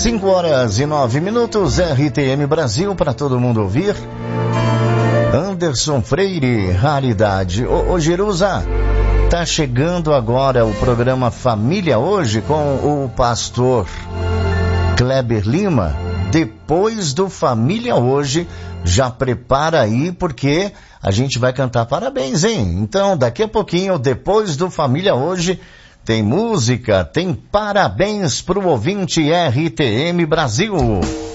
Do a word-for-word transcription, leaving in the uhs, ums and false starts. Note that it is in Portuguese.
cinco horas e nove minutos, R T M Brasil para todo mundo ouvir. Anderson Freire, raridade. Ô, ô Jerusa, tá chegando agora o programa Família Hoje com o pastor Kleber Lima. Depois do Família Hoje, já prepara aí porque a gente vai cantar parabéns, hein? Então, daqui a pouquinho, depois do Família Hoje, tem música, tem parabéns pro ouvinte R T M Brasil.